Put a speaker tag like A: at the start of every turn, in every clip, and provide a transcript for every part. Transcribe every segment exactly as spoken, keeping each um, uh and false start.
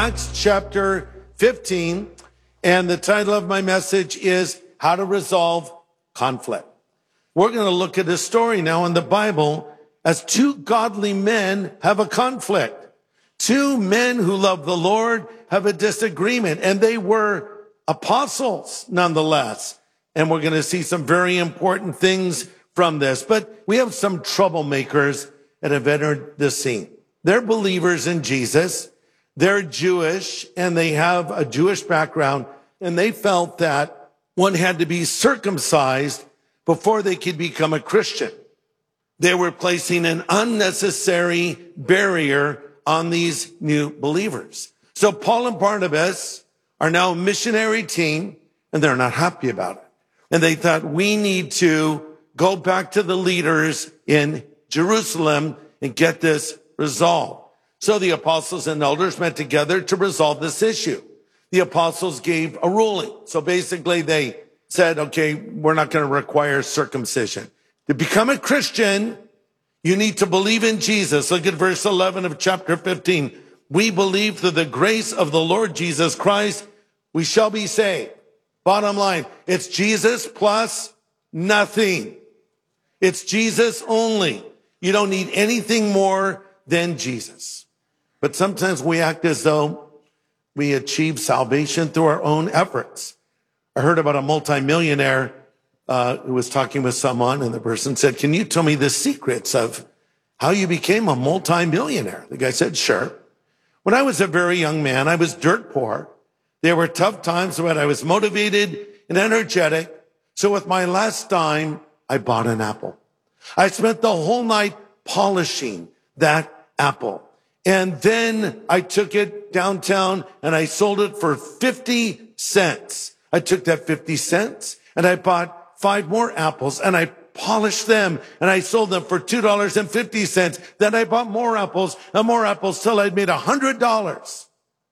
A: Acts chapter fifteen, and the title of my message is How to Resolve Conflict. We're going to look at a story now in the Bible as two godly men have a conflict. Two men who love the Lord have a disagreement, and they were apostles nonetheless. And we're going to see some very important things from this. But we have some troublemakers that have entered the scene. They're believers in Jesus. They're Jewish, and they have a Jewish background, and they felt that one had to be circumcised before they could become a Christian. They were placing an unnecessary barrier on these new believers. So Paul and Barnabas are now a missionary team, and they're not happy about it. And they thought, we need to go back to the leaders in Jerusalem and get this resolved. So the apostles and elders met together to resolve this issue. The apostles gave a ruling. So basically they said, okay, we're not going to require circumcision. To become a Christian, you need to believe in Jesus. Look at verse eleven of chapter fifteen. We believe through the grace of the Lord Jesus Christ, we shall be saved. Bottom line, it's Jesus plus nothing. It's Jesus only. You don't need anything more than Jesus. But sometimes we act as though we achieve salvation through our own efforts. I heard about a multimillionaire uh, who was talking with someone, and the person said, can you tell me the secrets of how you became a multimillionaire? The guy said, sure. When I was a very young man, I was dirt poor. There were tough times, but I was motivated and energetic. So with my last dime, I bought an apple. I spent the whole night polishing that apple. And then I took it downtown and I sold it for fifty cents. I took that fifty cents and I bought five more apples and I polished them and I sold them for two dollars and fifty cents. Then I bought more apples and more apples till I'd made one hundred dollars.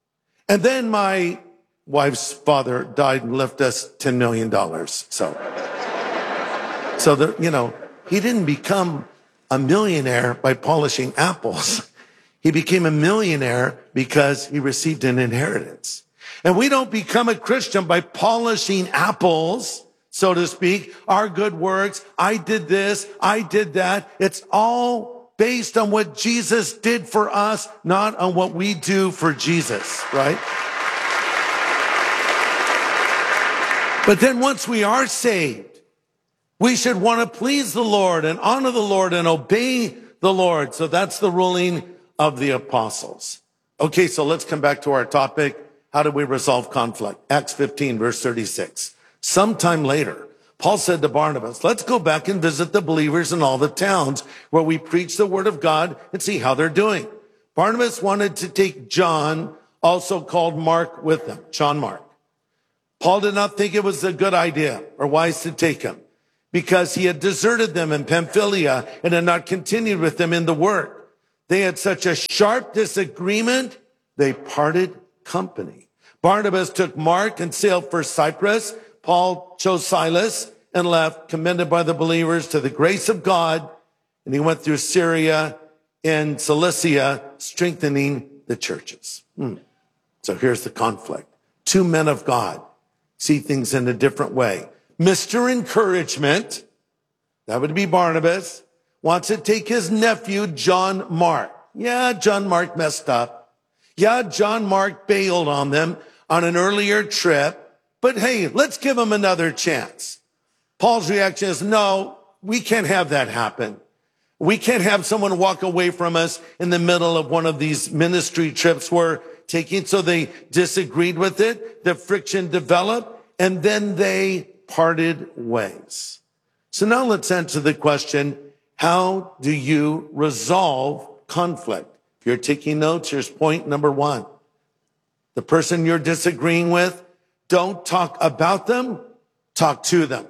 A: And then my wife's father died and left us ten million dollars. So, so the, you know, he didn't become a millionaire by polishing apples. He became a millionaire because he received an inheritance. And we don't become a Christian by polishing apples, so to speak, our good works. I did this, I did that. It's all based on what Jesus did for us, not on what we do for Jesus, right? But then once we are saved, we should want to please the Lord and honor the Lord and obey the Lord. So that's the ruling of the apostles. Okay, so let's come back to our topic. How do we resolve conflict? Acts fifteen, verse thirty-six. Sometime later, Paul said to Barnabas, let's go back and visit the believers in all the towns where we preach the word of God and see how they're doing. Barnabas wanted to take John, also called Mark, with them. John Mark. Paul did not think it was a good idea or wise to take him because he had deserted them in Pamphylia and had not continued with them in the work. They had such a sharp disagreement, they parted company. Barnabas took Mark and sailed for Cyprus. Paul chose Silas and left, commended by the believers to the grace of God. And he went through Syria and Cilicia, strengthening the churches. Hmm. So here's the conflict. Two men of God see things in a different way. Mister Encouragement, that would be Barnabas, wants to take his nephew, John Mark. Yeah, John Mark messed up. Yeah, John Mark bailed on them on an earlier trip. But hey, let's give him another chance. Paul's reaction is, no, we can't have that happen. We can't have someone walk away from us in the middle of one of these ministry trips we're taking. So they disagreed with it. The friction developed, and then they parted ways. So now let's answer the question, how do you resolve conflict? If you're taking notes, here's point number one. The person you're disagreeing with, don't talk about them, talk to them.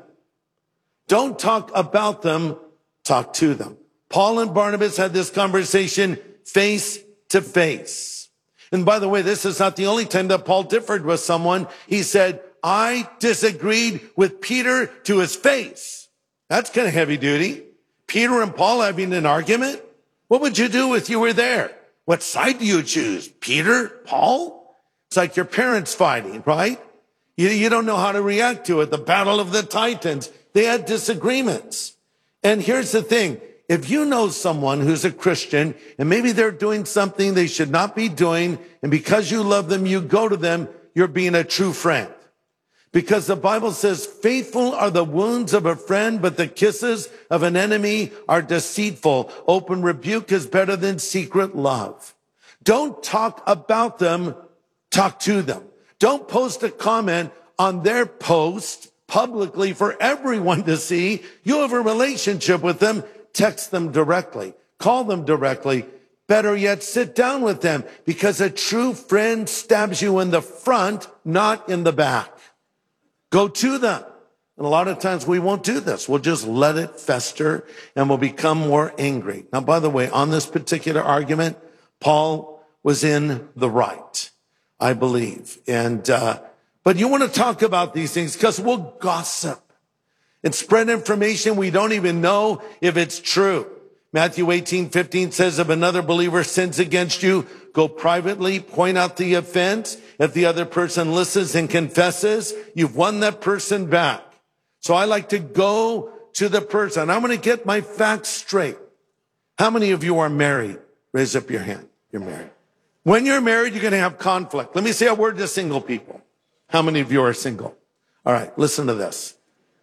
A: Don't talk about them, talk to them. Paul and Barnabas had this conversation face to face. And by the way, this is not the only time that Paul differed with someone. He said, I disagreed with Peter to his face. That's kind of heavy duty. Peter and Paul having an argument? What would you do if you were there? What side do you choose? Peter? Paul? It's like your parents fighting, right? You, you don't know how to react to it. The Battle of the Titans, they had disagreements. And here's the thing. If you know someone who's a Christian and maybe they're doing something they should not be doing, and because you love them, you go to them, you're being a true friend. Because the Bible says, faithful are the wounds of a friend, but the kisses of an enemy are deceitful. Open rebuke is better than secret love. Don't talk about them, talk to them. Don't post a comment on their post publicly for everyone to see. You have a relationship with them. Text them directly. Call them directly. Better yet, sit down with them, because a true friend stabs you in the front, not in the back. Go to them. And a lot of times we won't do this. We'll just let it fester and we'll become more angry. Now, by the way, on this particular argument, Paul was in the right, I believe. And, uh, but you want to talk about these things because we'll gossip and spread information we don't even know if it's true. Matthew eighteen fifteen says, if another believer sins against you, go privately, point out the offense. If the other person listens and confesses, you've won that person back. So I like to go to the person. I'm going to get my facts straight. How many of you are married? Raise up your hand. You're married. When you're married, you're going to have conflict. Let me say a word to single people. How many of you are single? All right, listen to this.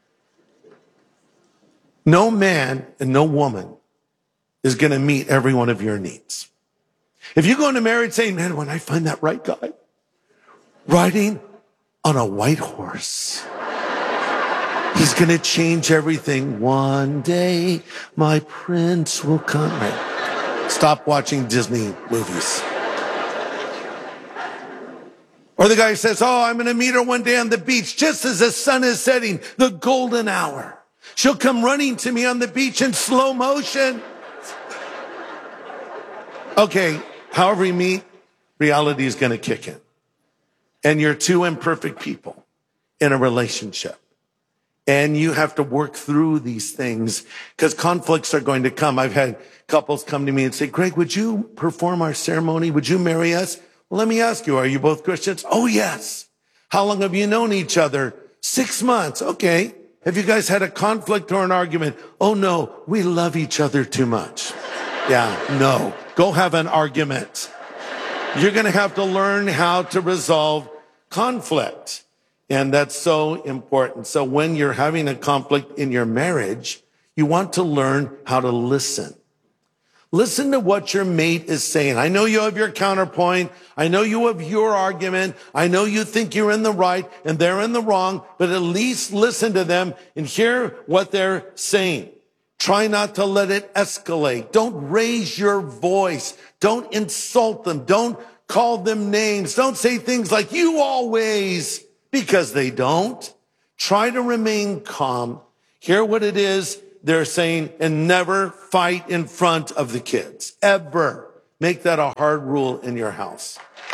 A: No man and no woman is going to meet every one of your needs. If you go into marriage saying, man, when I find that right guy, riding on a white horse, he's going to change everything. One day, my prince will come. Right. Stop watching Disney movies. Or the guy says, oh, I'm going to meet her one day on the beach, just as the sun is setting, the golden hour. She'll come running to me on the beach in slow motion. Okay, however you meet, reality is going to kick in. And you're two imperfect people in a relationship. And you have to work through these things because conflicts are going to come. I've had couples come to me and say, Greg, would you perform our ceremony? Would you marry us? Well, let me ask you, are you both Christians? Oh, yes. How long have you known each other? Six months. Okay. Have you guys had a conflict or an argument? Oh, no, we love each other too much. Yeah, no. Go have an argument. You're going to have to learn how to resolve conflict. And that's so important. So when you're having a conflict in your marriage, you want to learn how to listen. Listen to what your mate is saying. I know you have your counterpoint. I know you have your argument. I know you think you're in the right and they're in the wrong, but at least listen to them and hear what they're saying. Try not to let it escalate. Don't raise your voice. Don't insult them. Don't call them names. Don't say things like, you always, because they don't. Try to remain calm. Hear what it is they're saying, and never fight in front of the kids. Ever. Make that a hard rule in your house.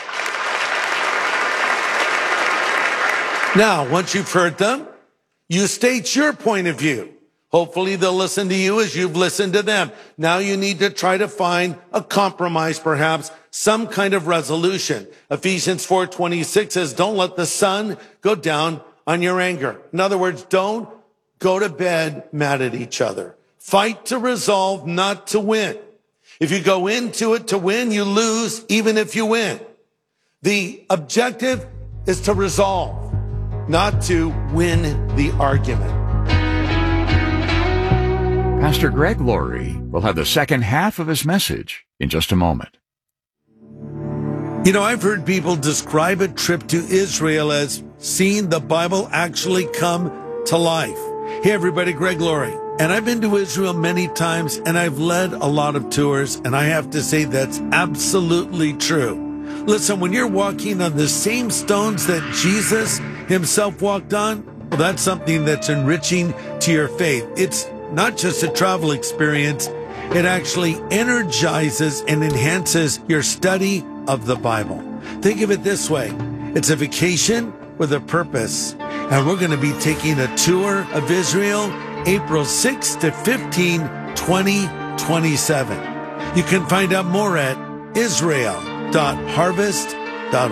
A: Now, once you've heard them, you state your point of view. Hopefully they'll listen to you as you've listened to them. Now you need to try to find a compromise, perhaps some kind of resolution. Ephesians four twenty-six says, don't let the sun go down on your anger. In other words, don't go to bed mad at each other. Fight to resolve, not to win. If you go into it to win, you lose even if you win. The objective is to resolve, not to win the argument.
B: Pastor Greg Laurie will have the second half of his message in just a moment.
A: You know, I've heard people describe a trip to Israel as seeing the Bible actually come to life. Hey, everybody, Greg Laurie. And I've been to Israel many times, and I've led a lot of tours, and I have to say that's absolutely true. Listen, when you're walking on the same stones that Jesus himself walked on, well, that's something that's enriching to your faith. It's not just a travel experience. It actually energizes and enhances your study of the Bible. Think of it this way. It's a vacation with a purpose. And we're going to be taking a tour of Israel April sixth to fifteenth, twenty twenty-seven. You can find out more at israel dot harvest dot org.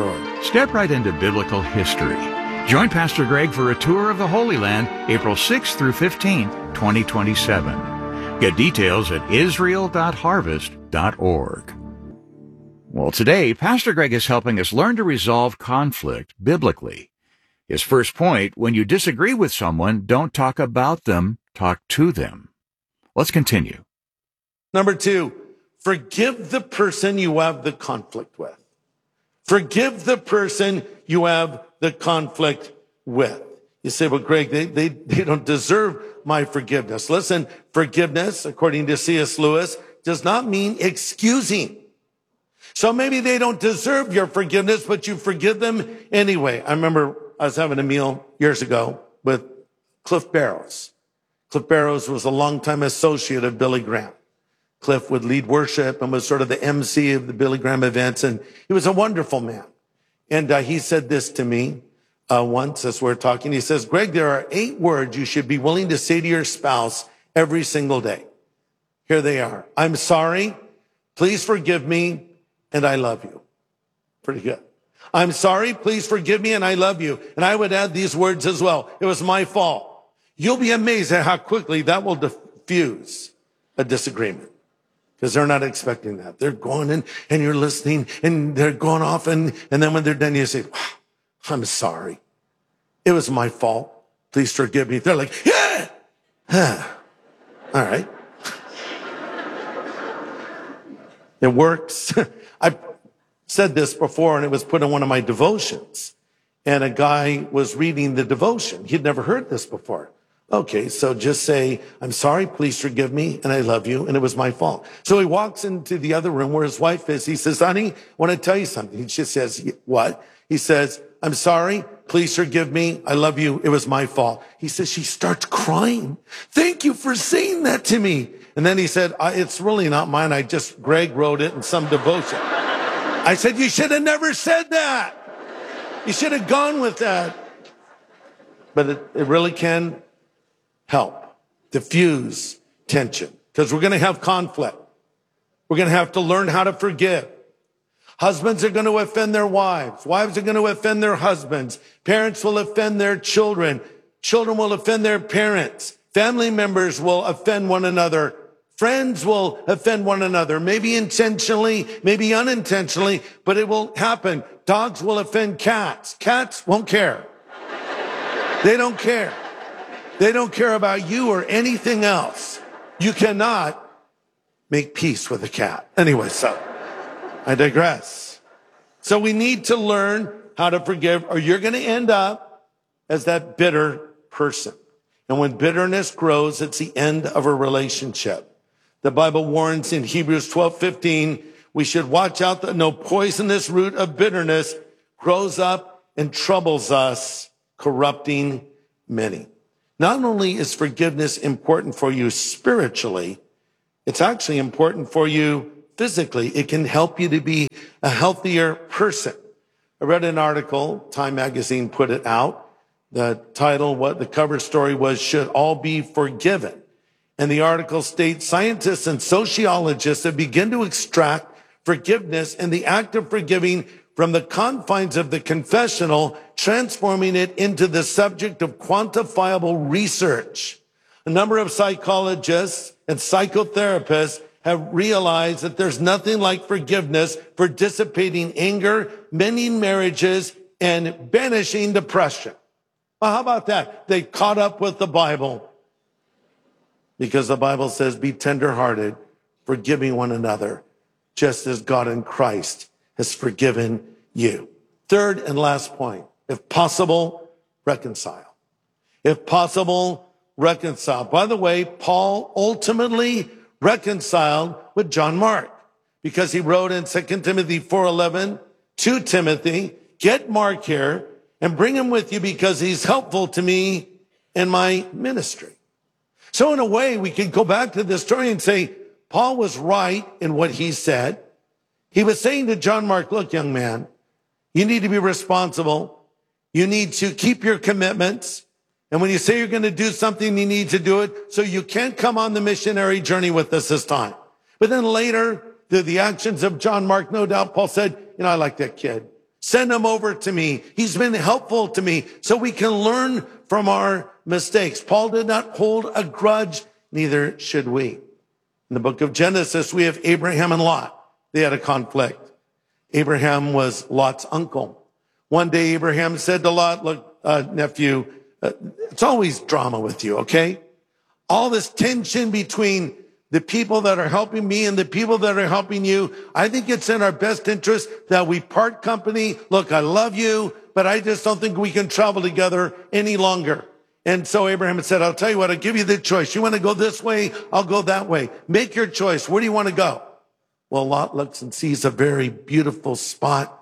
B: Step right into biblical history. Join Pastor Greg for a tour of the Holy Land, April sixth through fifteenth, twenty twenty-seven. Get details at israel dot harvest dot org. Well, today, Pastor Greg is helping us learn to resolve conflict biblically. His first point, when you disagree with someone, don't talk about them, talk to them. Let's continue.
A: Number two, forgive the person you have the conflict with. Forgive the person you have the conflict with. You say, well, Greg, they, they, they don't deserve my forgiveness. Listen, forgiveness, according to C S Lewis, does not mean excusing. So maybe they don't deserve your forgiveness, but you forgive them anyway. I remember I was having a meal years ago with Cliff Barrows. Cliff Barrows was a longtime associate of Billy Graham. Cliff would lead worship and was sort of the M C of the Billy Graham events. And he was a wonderful man. And uh, he said this to me uh, once as we're talking. He says, Greg, there are eight words you should be willing to say to your spouse every single day. Here they are. I'm sorry. Please forgive me. And I love you. Pretty good. I'm sorry. Please forgive me. And I love you. And I would add these words as well. It was my fault. You'll be amazed at how quickly that will diffuse a disagreement. Because they're not expecting that. They're going in and you're listening and they're going off. And, and then when they're done, you say, wow, I'm sorry. It was my fault. Please forgive me. They're like, yeah. All right. It works. I said this before and it was put in one of my devotions. And a guy was reading the devotion. He'd never heard this before. Okay, so just say, I'm sorry, please forgive me, and I love you, and it was my fault. So he walks into the other room where his wife is. He says, honey, I want to tell you something. He just says, what? He says, I'm sorry, please forgive me, I love you, it was my fault. He says, she starts crying. Thank you for saying that to me. And then he said, it's really not mine. I just, Greg wrote it in some devotion. I said, you should have never said that. You should have gone with that. But it, it really can help diffuse tension because we're going to have conflict. We're going to have to learn how to forgive. Husbands are going to offend their wives. Wives are going to offend their husbands. Parents will offend their children. Children will offend their parents. Family members will offend one another. Friends will offend one another, maybe intentionally, maybe unintentionally, but it will happen. Dogs will offend cats. Cats won't care. They don't care. They don't care about you or anything else. You cannot make peace with a cat. Anyway, so I digress. So we need to learn how to forgive, or you're going to end up as that bitter person. And when bitterness grows, it's the end of a relationship. The Bible warns in Hebrews twelve fifteen, we should watch out that no poisonous root of bitterness grows up and troubles us, corrupting many. Not only is forgiveness important for you spiritually, it's actually important for you physically. It can help you to be a healthier person. I read an article, Time Magazine put it out. The title, what the cover story was, Should All Be Forgiven? And the article states, scientists and sociologists have begun to extract forgiveness and the act of forgiving from the confines of the confessional, transforming it into the subject of quantifiable research. A number of psychologists and psychotherapists have realized that there's nothing like forgiveness for dissipating anger, mending marriages, and banishing depression. Well, how about that? They caught up with the Bible because the Bible says, be tenderhearted, forgiving one another, just as God in Christ has forgiven you. Third and last point, if possible, reconcile. If possible, reconcile. By the way, Paul ultimately reconciled with John Mark because he wrote in Second Timothy four eleven to Timothy, get Mark here and bring him with you because he's helpful to me in my ministry. So in a way, we can go back to this story and say, Paul was right in what he said. He was saying to John Mark, look, young man, you need to be responsible. You need to keep your commitments. And when you say you're going to do something, you need to do it. So you can't come on the missionary journey with us this time. But then later, through the actions of John Mark, no doubt, Paul said, you know, I like that kid. Send him over to me. He's been helpful to me so we can learn from our mistakes. Paul did not hold a grudge, neither should we. In the book of Genesis, we have Abraham and Lot. They had a conflict. Abraham was Lot's uncle. One day, Abraham said to Lot, look, uh, nephew, uh, it's always drama with you, okay? All this tension between the people that are helping me and the people that are helping you. I think it's in our best interest that we part company. Look, I love you, but I just don't think we can travel together any longer. And so Abraham said, I'll tell you what, I'll give you the choice. You want to go this way? I'll go that way. Make your choice. Where do you want to go? Well, Lot looks and sees a very beautiful spot.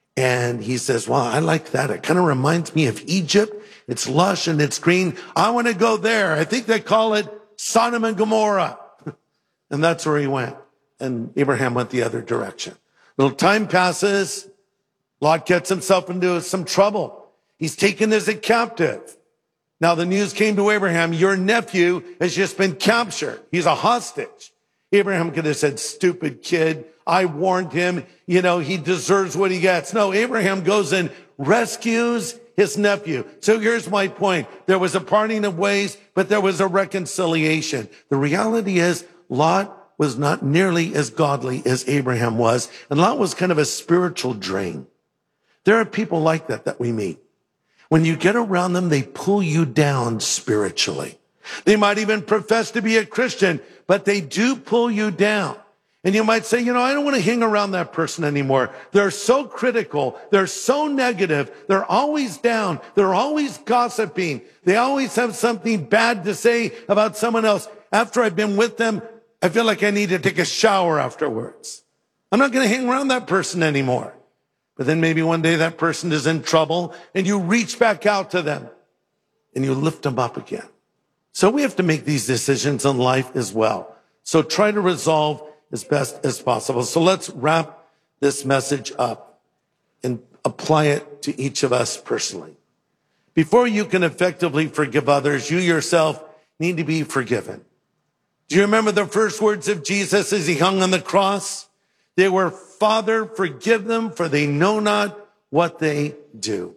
A: And he says, well, I like that. It kind of reminds me of Egypt. It's lush and it's green. I want to go there. I think they call it Sodom and Gomorrah. And that's where he went. And Abraham went the other direction. A little time passes. Lot gets himself into some trouble. He's taken as a captive. Now the news came to Abraham, your nephew has just been captured. He's a hostage. Abraham could have said, stupid kid. I warned him. You know, he deserves what he gets. No, Abraham goes and rescues his nephew. So here's my point. There was a parting of ways, but there was a reconciliation. The reality is Lot was not nearly as godly as Abraham was. And Lot was kind of a spiritual drain. There are people like that that we meet. When you get around them, they pull you down spiritually. They might even profess to be a Christian, but they do pull you down. And you might say, you know, I don't want to hang around that person anymore. They're so critical. They're so negative. They're always down. They're always gossiping. They always have something bad to say about someone else. After I've been with them, I feel like I need to take a shower afterwards. I'm not going to hang around that person anymore. But then maybe one day that person is in trouble and you reach back out to them and you lift them up again. So we have to make these decisions in life as well. So try to resolve as best as possible. So let's wrap this message up and apply it to each of us personally. Before you can effectively forgive others, you yourself need to be forgiven. Do you remember the first words of Jesus as he hung on the cross? They were, Father, forgive them, for they know not what they do.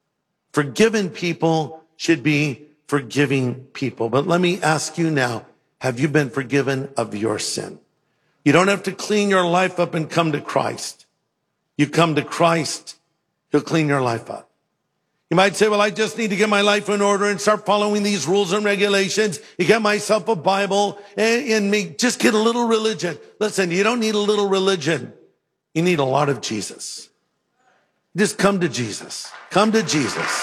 A: Forgiven people should be forgiving people. But let me ask you now, have you been forgiven of your sin? You don't have to clean your life up and come to Christ. You come to Christ, he'll clean your life up. You might say, well, I just need to get my life in order and start following these rules and regulations. You get myself a Bible and, and me, just get a little religion. Listen, you don't need a little religion. You need a lot of Jesus. Just come to Jesus. Come to Jesus.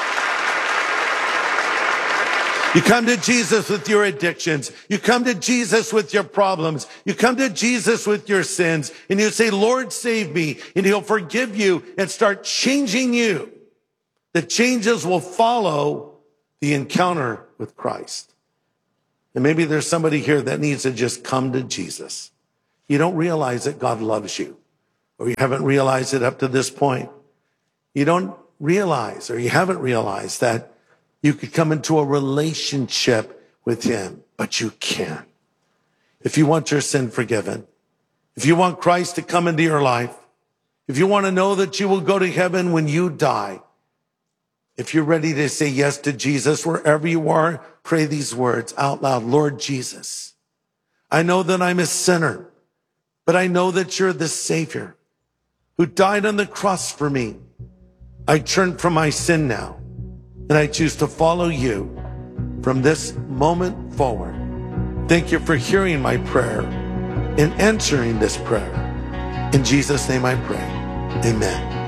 A: You come to Jesus with your addictions. You come to Jesus with your problems. You come to Jesus with your sins. And you say, Lord, save me. And he'll forgive you and start changing you. The changes will follow the encounter with Christ. And maybe there's somebody here that needs to just come to Jesus. You don't realize that God loves you, or you haven't realized it up to this point. You don't realize, or you haven't realized that you could come into a relationship with him, but you can. If you want your sin forgiven, if you want Christ to come into your life, if you want to know that you will go to heaven when you die, if you're ready to say yes to Jesus, wherever you are, pray these words out loud. Lord Jesus, I know that I'm a sinner, but I know that you're the Savior who died on the cross for me. I turn from my sin now, and I choose to follow you from this moment forward. Thank you for hearing my prayer and answering this prayer. In Jesus' name I pray. Amen.